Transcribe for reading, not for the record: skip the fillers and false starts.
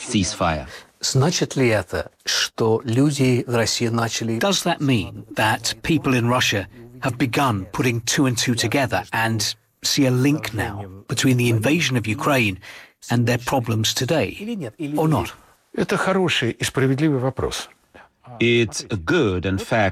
ceasefire. Значит ли это, что люди в России начали... Does that mean that people in Russia have begun putting two and two together and see a link now between the invasion of Ukraine and their problems today, or not? Это хороший и справедливый вопрос. It's a good and fair